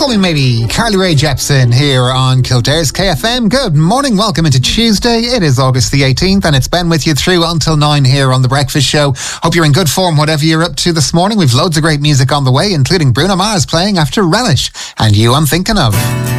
Call me maybe Carly Rae Jepsen here on Kildare's KFM. Good morning, welcome into Tuesday. It is August the 18th and it's Ben with you through until 9 here on The Breakfast Show. Hope you're in good form whatever you're up to this morning. We've loads of great music on the way, including Bruno Mars playing after Relish and You I'm Thinking Of.